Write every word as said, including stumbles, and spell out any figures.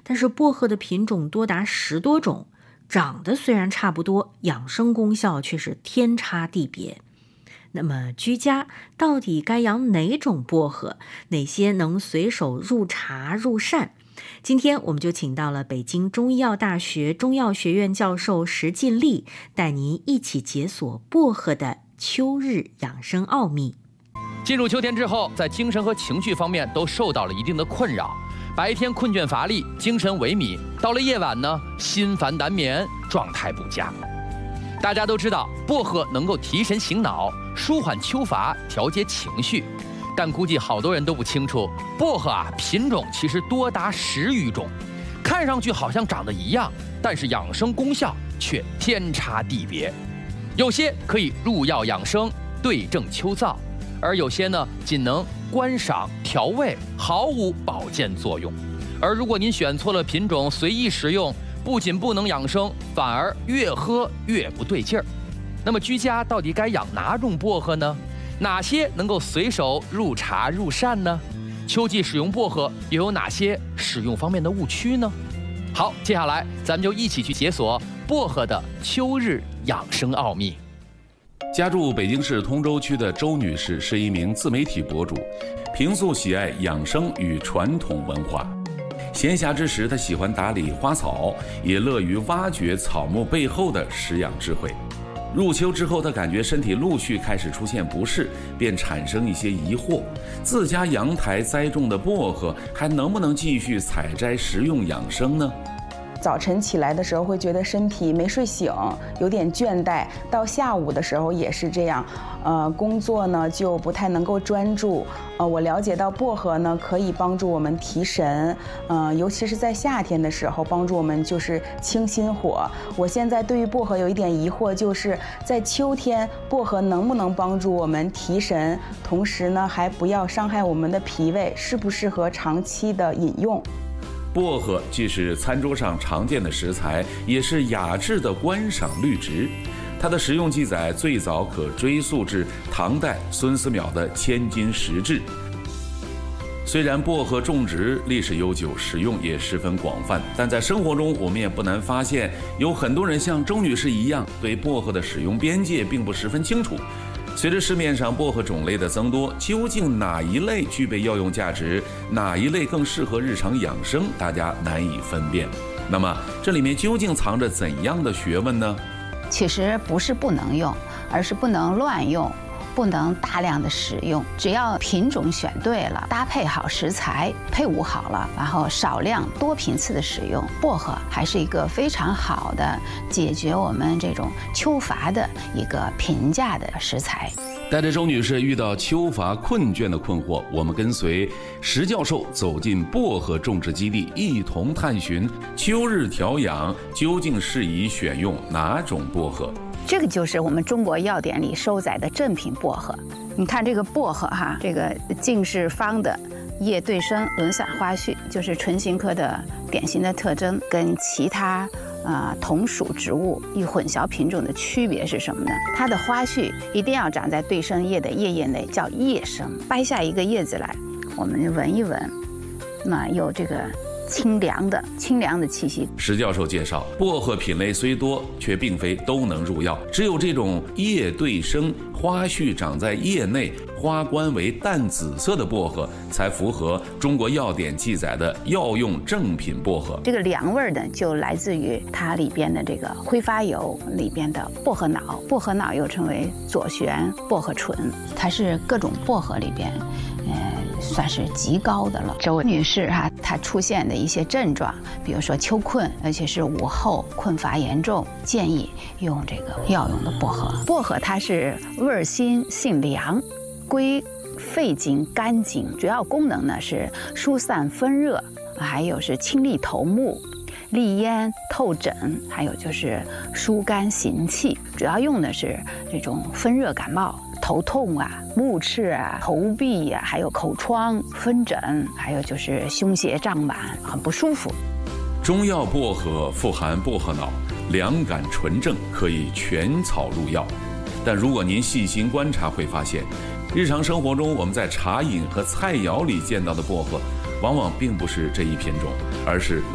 但是薄荷的品种多达十多种，长得虽然差不多，养生功效却是天差地别。那么居家到底该养哪种薄荷？哪些能随手入茶入膳？今天我们就请到了北京中医药大学中药学院教授石进利，带您一起解锁薄荷的秋日养生奥秘。 进入秋天之后，在精神和情绪方面都受到了一定的困扰，白天困倦乏力，精神萎靡，到了夜晚呢，心烦难眠，状态不佳。大家都知道，薄荷能够提神醒脑，舒缓秋乏，调节情绪。但估计好多人都不清楚，薄荷啊品种其实多达十余种，看上去好像长得一样，但是养生功效却天差地别。有些可以入药养生，对症秋燥，而有些呢仅能观赏调味，毫无保健作用。而如果您选错了品种，随意食用，不仅不能养生，反而越喝越不对劲儿。那么居家到底该养哪种薄荷呢？哪些能够随手入茶入膳呢？秋季使用薄荷又有哪些使用方面的误区呢？好，接下来咱们就一起去解锁薄荷的秋日养生奥秘。 家住北京市通州区的周女士是一名自媒体博主，平素喜爱养生与传统文化。闲暇之时，她喜欢打理花草，也乐于挖掘草木背后的食养智慧。入秋之后，她感觉身体陆续开始出现不适，便产生一些疑惑：自家阳台栽种的薄荷还能不能继续采摘食用养生呢？ 早晨起来的时候会觉得身体没睡醒，有点倦怠，到下午的时候也是这样，呃，工作呢就不太能够专注。呃，我了解到薄荷呢可以帮助我们提神，呃，尤其是在夏天的时候，帮助我们就是清心火。我现在对于薄荷有一点疑惑，就是在秋天薄荷能不能帮助我们提神，同时呢还不要伤害我们的脾胃，适不适合长期的饮用？ 薄荷既是餐桌上常见的食材，也是雅致的观赏绿植。它的食用记载最早可追溯至唐代孙思邈的《千金石志》。虽然薄荷种植历史悠久，使用也十分广泛，但在生活中我们也不难发现，有很多人像周女士一样，对薄荷的使用边界并不十分清楚。随着市面上薄荷种类的增多，究竟哪一类具备药用价值，哪一类更适合日常养生，大家难以分辨。那么这里面究竟藏着怎样的学问呢？ 其实不是不能用，而是不能乱用，不能大量的使用。只要品种选对了，搭配好食材，配伍好了，然后少量多频次的使用，薄荷还是一个非常好的解决我们这种秋乏的一个平价的食材。 带着周女士遇到秋乏困倦的困惑，我们跟随石教授走进薄荷种植基地，一同探寻秋日调养究竟适宜选用哪种薄荷。 这个就是我们中国药典里收载的正品薄荷。你看这个薄荷哈，这个茎是方的，叶对生，轮伞花序，就是唇形科的典型的特征，跟其他呃同属植物与混淆品种的区别是什么呢？它的花序一定要长在对生叶的叶叶内，叫叶生。掰下一个叶子来，我们闻一闻，那有这个清凉的清凉的气息。 石教授介绍，薄荷品类虽多，却并非都能入药，只有这种叶对生、花序长在叶内、花冠为淡紫色的薄荷，才符合中国药典记载的药用正品薄荷。 这个凉味呢，就来自于它里边的这个挥发油里边的薄荷脑，薄荷脑又称为左旋薄荷醇，它是各种薄荷里边，呃，算是极高的了。周女士哈、啊，她出现的一些症状，比如说秋困，而且是午后困乏严重，建议用这个药用的薄荷。薄荷它是味儿辛，性凉，归肺经、肝经，主要功能呢是疏散风热，还有是清利头目、利咽透疹，还有就是疏肝行气。主要用的是这种风热感冒、头痛啊、目赤啊、头痹啊，还有口疮、风疹，还有就是胸胁胀满，很不舒服。 中药薄荷富含薄荷脑，凉感纯正，可以全草入药。但如果您细心观察，会发现日常生活中我们在茶饮和菜肴里见到的薄荷，往往并不是这一品种，而是